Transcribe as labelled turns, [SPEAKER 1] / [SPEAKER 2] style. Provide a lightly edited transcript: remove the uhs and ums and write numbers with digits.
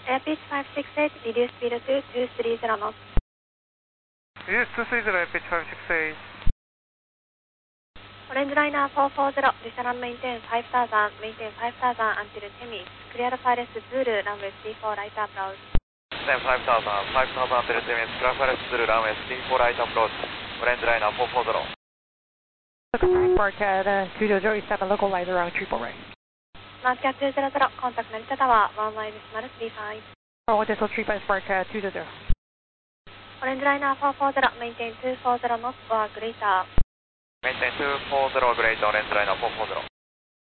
[SPEAKER 1] Airpitch 568, reduce speed to 230 knots.
[SPEAKER 2] Reduce 230, Airpitch 568.
[SPEAKER 1] Orange liner 440, descend and maintain 5000, maintain 5000 until Temis. Clear Paris Zulu, runway 34 right approach.
[SPEAKER 2] Then 5000 until Temis, clear Paris Zulu, runway 34 right approach. Orange liner 440.
[SPEAKER 3] Marquette 2007, localizer on triple right.
[SPEAKER 1] Marquette 200, contact Narita Tower, 1935.
[SPEAKER 3] Oh, this will 35 Marquette 200.
[SPEAKER 1] Orange liner 440, maintain 240 knots or greater.
[SPEAKER 2] Maintain 240 greater, Orange liner 440.